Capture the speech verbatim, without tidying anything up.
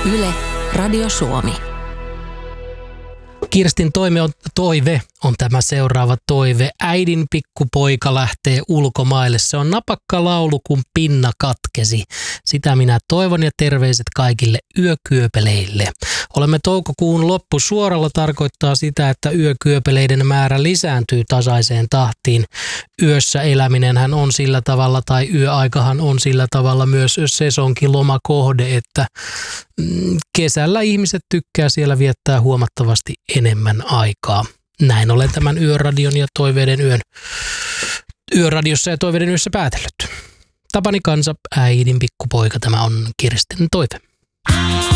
Yle, Radio Suomi. Kirstin toive on, toive on tämä seuraava toive. Äidin pikkupoika lähtee ulkomaille. Se on napakka laulu, kun pinna katkesi. Sitä minä toivon ja terveiset kaikille yökyöpeleille. Olemme toukokuun loppusuoralla, tarkoittaa sitä, että yökyöpeleiden määrä lisääntyy tasaiseen tahtiin. Yössä eläminenhän on sillä tavalla, tai yöaikahan on sillä tavalla myös sesonkilomakohde, että kesällä ihmiset tykkää siellä viettää huomattavasti enemmän aikaa. Näin olen tämän Yöradion ja Toiveiden yön, Yöradiossa ja Toiveiden yössä päätellyt. Tapani Kansa, äidin pikkupoika, tämä on Kirstin toive.